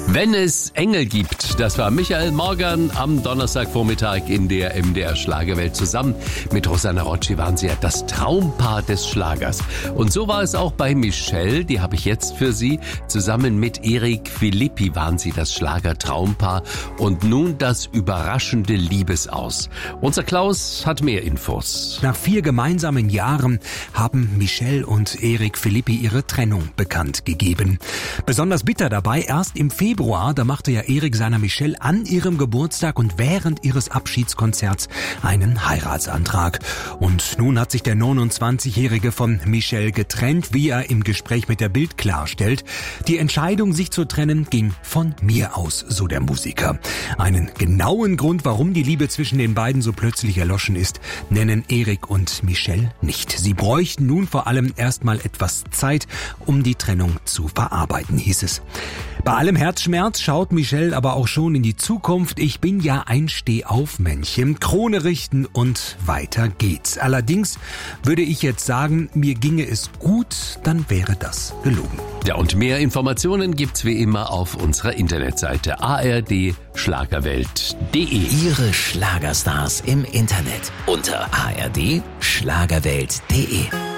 Wenn es Engel gibt, das war Michael Morgan am Donnerstagvormittag in der MDR Schlagerwelt. Zusammen mit Rosanna Rocci waren sie ja das Traumpaar des Schlagers. Und so war es auch bei Michelle, die habe ich jetzt für Sie. Zusammen mit Erik Philippi waren sie das Schlager-Traumpaar und nun das überraschende Liebesaus. Unser Klaus hat mehr Infos. Nach 4 gemeinsamen Jahren haben Michelle und Erik Philippi ihre Trennung bekannt gegeben. Besonders bitter dabei, erst im Februar, da machte ja Erik seiner Michelle an ihrem Geburtstag und während ihres Abschiedskonzerts einen Heiratsantrag. Und nun hat sich der 29-Jährige von Michelle getrennt, wie er im Gespräch mit der Bild klarstellt. Die Entscheidung, sich zu trennen, ging von mir aus, so der Musiker. Einen genauen Grund, warum die Liebe zwischen den beiden so plötzlich erloschen ist, nennen Erik und Michelle nicht. Sie bräuchten nun vor allem erstmal etwas Zeit, um die Trennung zu verarbeiten, hieß es. Bei allem Herzschmerz schaut Michelle aber auch schon in die Zukunft. Ich bin ja ein Stehaufmännchen, Krone richten und weiter geht's. Allerdings würde ich jetzt sagen, mir ginge es gut, dann wäre das gelogen. Ja, und mehr Informationen gibt's wie immer auf unserer Internetseite ardschlagerwelt.de. Ihre Schlagerstars im Internet unter ardschlagerwelt.de.